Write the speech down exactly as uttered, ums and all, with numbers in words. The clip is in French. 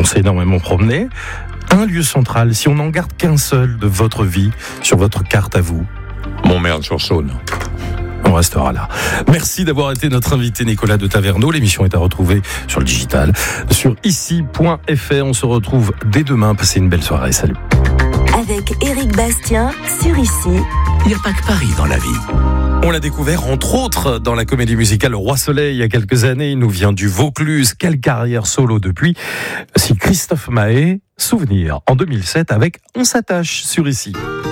on s'est énormément promené. Un lieu central, si on n'en garde qu'un seul de votre vie sur votre carte à vous. Montmerle-sur-Saône. On restera là. Merci d'avoir été notre invité Nicolas de Taverneau. L'émission est à retrouver sur le digital, sur ici point f r. On se retrouve dès demain. Passez une belle soirée. Salut. Avec Éric Bastien sur Ici. Il n'y a pas que Paris dans la vie. On l'a découvert entre autres dans la comédie musicale Le Roi Soleil il y a quelques années. Il nous vient du Vaucluse. Quelle carrière solo depuis. Si Christophe Maé, souvenir en deux mille sept avec On s'attache sur Ici.